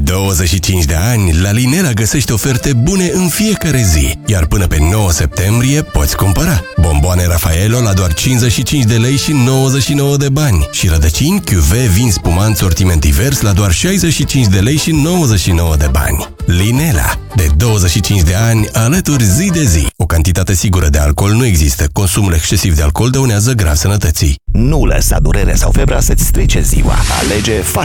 25 de ani, la Linela găsești oferte bune în fiecare zi, iar până pe 9 septembrie poți cumpăra bomboane Raffaello la doar 55 de lei și 99 de bani și rădăcini Cuvée vin spumant sortiment divers la doar 65 de lei și 99 de bani. Linela, de 25 de ani, alături zi de zi. O cantitate sigură de alcool nu există. Consumul excesiv de alcool dăunează grav sănătății. Nu lăsa durerea sau febra să-ți strice ziua. Alege